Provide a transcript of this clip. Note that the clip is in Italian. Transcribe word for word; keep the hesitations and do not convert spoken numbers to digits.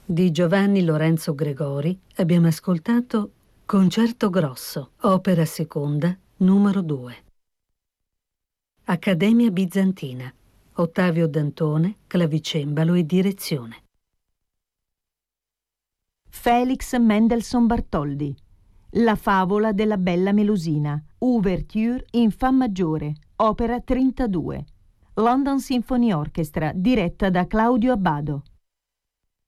Di Giovanni Lorenzo Gregori abbiamo ascoltato Concerto Grosso, opera seconda, numero due. Accademia Bizantina, Ottavio Dantone, clavicembalo e direzione. Felix Mendelssohn Bartholdy, La favola della bella Melusina, Ouverture in Fa maggiore, opera trentadue. London Symphony Orchestra, diretta da Claudio Abbado.